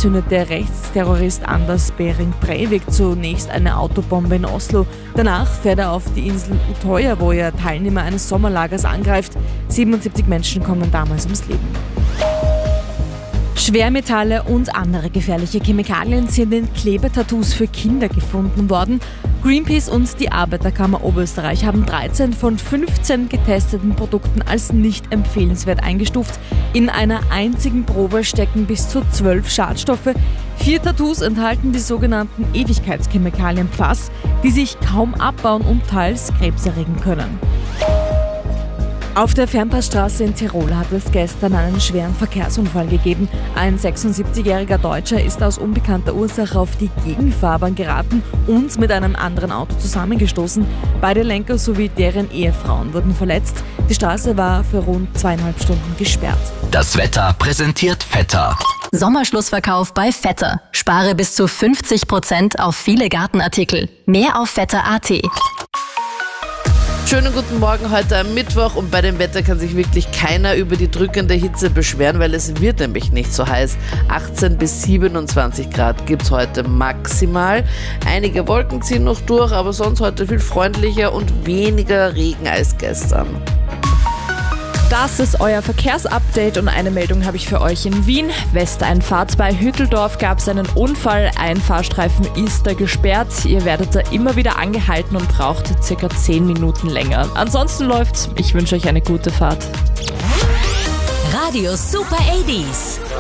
zündet der Rechtsterrorist Anders Behring Breivik zunächst eine Autobombe in Oslo. Danach fährt er auf die Insel Utøya, wo er Teilnehmer eines Sommerlagers angreift. 77 Menschen kommen damals ums Leben. Schwermetalle und andere gefährliche Chemikalien sind in Klebetattoos für Kinder gefunden worden. Greenpeace und die Arbeiterkammer Oberösterreich haben 13 von 15 getesteten Produkten als nicht empfehlenswert eingestuft. In einer einzigen Probe stecken bis zu 12 Schadstoffe. 4 Tattoos enthalten die sogenannten Ewigkeitschemikalien PFAS, die sich kaum abbauen und teils krebserregend können. Auf der Fernpassstraße in Tirol hat es gestern einen schweren Verkehrsunfall gegeben. Ein 76-jähriger Deutscher ist aus unbekannter Ursache auf die Gegenfahrbahn geraten und mit einem anderen Auto zusammengestoßen. Beide Lenker sowie deren Ehefrauen wurden verletzt. Die Straße war für rund 2,5 Stunden gesperrt. Das Wetter präsentiert Vetter. Sommerschlussverkauf bei Vetter. Spare bis zu 50% auf viele Gartenartikel. Mehr auf vetter.at. Schönen guten Morgen heute am Mittwoch und bei dem Wetter kann sich wirklich keiner über die drückende Hitze beschweren, weil es wird nämlich nicht so heiß. 18 bis 27 Grad gibt es heute maximal. Einige Wolken ziehen noch durch, aber sonst heute viel freundlicher und weniger Regen als gestern. Das ist euer Verkehrsupdate und eine Meldung habe ich für euch in Wien. Westeinfahrt bei Hütteldorf gab es einen Unfall. Ein Fahrstreifen ist da gesperrt. Ihr werdet da immer wieder angehalten und braucht ca. 10 Minuten länger. Ansonsten läuft's. Ich wünsche euch eine gute Fahrt. Radio Super 80s.